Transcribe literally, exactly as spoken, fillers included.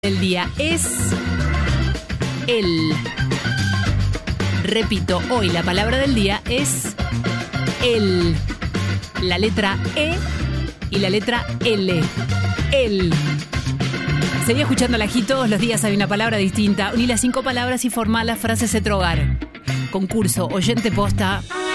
del día es el. Repito, hoy la palabra del día es el. La letra E y la letra L. El. Seguí escuchando al Ají, todos los días hay una palabra distinta. Uní las cinco palabras y formá las frases Etrogar. Concurso Oyente Posta